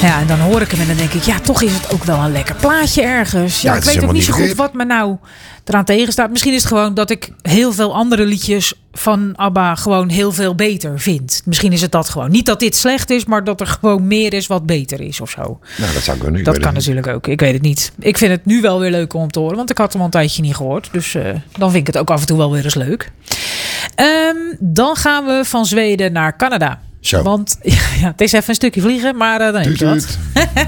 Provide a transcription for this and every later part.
Ja, en dan hoor ik hem en dan denk ik, ja, toch is het ook wel een lekker plaatje ergens. Ja, ik weet ook niet zo goed wat me nou eraan tegenstaat. Misschien is het gewoon dat ik heel veel andere liedjes van ABBA gewoon heel veel beter vind. Misschien is het dat gewoon. Niet dat dit slecht is, maar dat er gewoon meer is wat beter is of zo. Nou, dat zou kunnen. Dat kan natuurlijk ook. Ik weet het niet. Ik vind het nu wel weer leuk om te horen, want ik had hem al een tijdje niet gehoord. Dus dan vind ik het ook af en toe wel weer eens leuk. Dan gaan we van Zweden naar Canada. Zo. Want ja, het is even een stukje vliegen, maar dan heb je wat.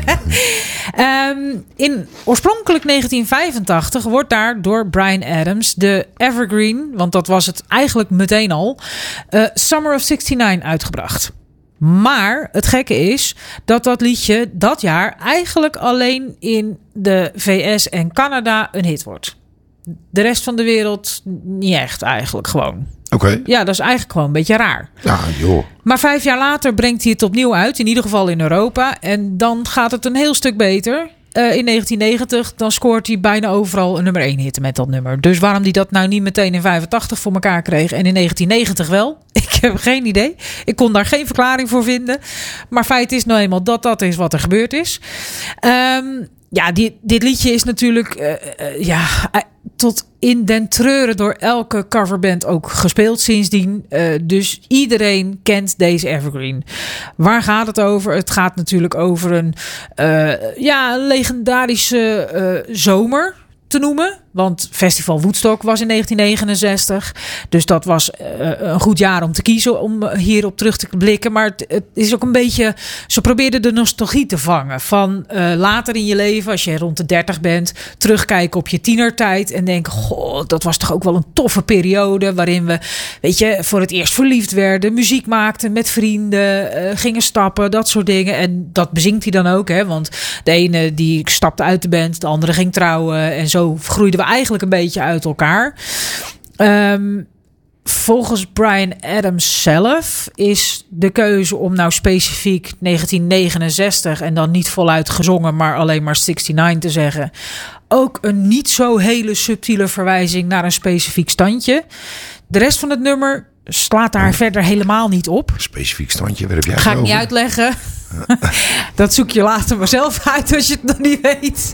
In oorspronkelijk 1985 wordt daar door Bryan Adams de evergreen, want dat was het eigenlijk meteen al, Summer of '69 uitgebracht. Maar het gekke is dat dat liedje dat jaar eigenlijk alleen in de VS en Canada een hit wordt. De rest van de wereld niet echt eigenlijk gewoon. Oké. Ja, dat is eigenlijk gewoon een beetje raar. Ja, joh. Maar 5 jaar later brengt hij het opnieuw uit. In ieder geval in Europa. En dan gaat het een heel stuk beter. In 1990 dan scoort hij bijna overal een nummer 1 hit met dat nummer. Dus waarom hij dat nou niet meteen in 85 voor elkaar kreeg en in 1990 wel? Ik heb geen idee. Ik kon daar geen verklaring voor vinden. Maar feit is nou eenmaal dat dat is wat er gebeurd is. Ja, dit liedje is natuurlijk tot in den treuren door elke coverband ook gespeeld sindsdien. Dus iedereen kent deze evergreen. Waar gaat het over? Het gaat natuurlijk over een legendarische zomer te noemen. Want Festival Woodstock was in 1969. Dus dat was een goed jaar om te kiezen om hierop terug te blikken. Maar het is ook een beetje... Ze probeerden de nostalgie te vangen. Van later in je leven, als je rond de 30 bent... terugkijken op je tienertijd en denken... Goh, dat was toch ook wel een toffe periode... waarin we, weet je, voor het eerst verliefd werden... muziek maakten met vrienden... gingen stappen, dat soort dingen. En dat bezingt hij dan ook, hè. Want de ene die stapte uit de band... de andere ging trouwen... en zo groeiden we eigenlijk een beetje uit elkaar. Volgens Bryan Adams zelf is de keuze om nou specifiek 1969 en dan niet voluit gezongen, maar alleen maar 69 te zeggen, ook een niet zo hele subtiele verwijzing naar een specifiek standje. De rest van het nummer slaat daar verder helemaal niet op. Specifiek standje, waar heb jij het Ga ik over? niet uitleggen. Dat zoek je later maar zelf uit als je het nog niet weet.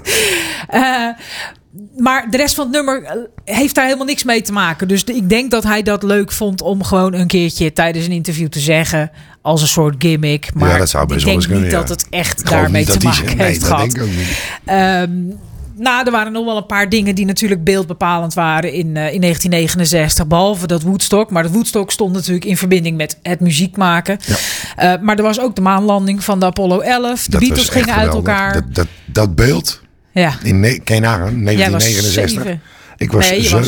Maar de rest van het nummer heeft daar helemaal niks mee te maken. Dus ik denk dat hij dat leuk vond om gewoon een keertje tijdens een interview te zeggen. Als een soort gimmick. Maar ja, dat zou best ik denk kunnen, niet ja. dat het echt daarmee te maken heeft gehad. Nee, dat denk ik ook niet. Nou, er waren nog wel een paar dingen die natuurlijk beeldbepalend waren in 1969. Behalve dat Woodstock. Maar dat Woodstock stond natuurlijk in verbinding met het muziek maken. Ja. Maar er was ook de maanlanding van de Apollo 11. De Beatles gingen uit elkaar. Dat beeld. Ja. Kan je nagaan? 1969. Jij was 7. Ik was nee, zo... ik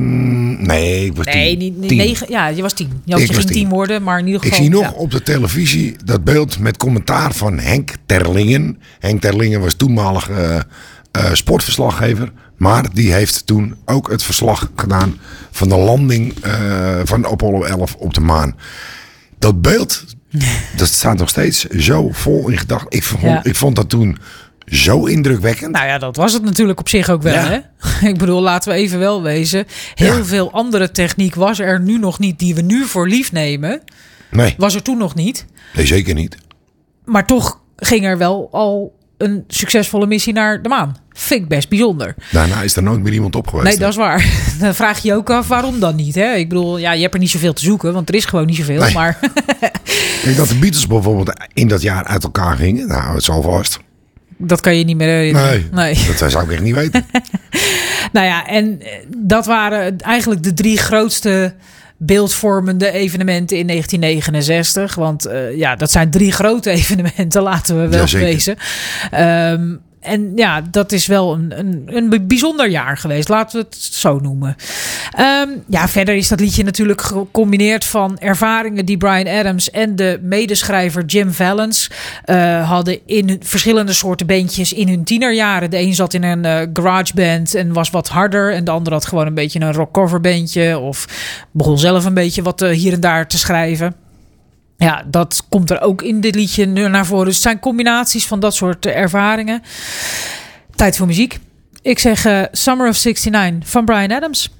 was 10. Nee, niet 9. Ja, je was 10. Je ging 10 worden, maar in ieder geval... Ik zie nog op de televisie dat beeld met commentaar van Henk Terlingen. Henk Terlingen was toenmalig sportverslaggever. Maar die heeft toen ook het verslag gedaan van de landing van Apollo 11 op de maan. Dat beeld, dat staat nog steeds zo vol in gedachten. Ik vond dat toen zo indrukwekkend. Nou ja, dat was het natuurlijk op zich ook wel. Ja. Hè? Ik bedoel, laten we even wel wezen. Heel veel andere techniek was er nu nog niet die we nu voor lief nemen. Nee. Was er toen nog niet. Nee, zeker niet. Maar toch ging er wel al een succesvolle missie naar de maan. Vind ik best bijzonder. Daarna is er nooit meer iemand op geweest. Nee, dat is waar. Dan vraag je je ook af, waarom dan niet? Hè? Ik bedoel, ja, je hebt er niet zoveel te zoeken, want er is gewoon niet zoveel. Nee. Maar kijk, dat de Beatles bijvoorbeeld in dat jaar uit elkaar gingen. Nou, het zal vast. Dat kan je niet meer herinneren. Nee. Dat zou ik echt niet weten. Nou ja, en dat waren eigenlijk de 3 grootste beeldvormende evenementen in 1969. Want dat zijn 3 grote evenementen, laten we wel wezen. En ja, dat is wel een bijzonder jaar geweest. Laten we het zo noemen. Verder is dat liedje natuurlijk gecombineerd van ervaringen die Bryan Adams en de medeschrijver Jim Vallance hadden in verschillende soorten bandjes in hun tienerjaren. De een zat in een garageband en was wat harder. En de ander had gewoon een beetje een rockcoverbandje. Of begon zelf een beetje wat hier en daar te schrijven. Ja, dat komt er ook in dit liedje naar voren. Dus het zijn combinaties van dat soort ervaringen. Tijd voor muziek. Ik zeg Summer of '69 van Bryan Adams.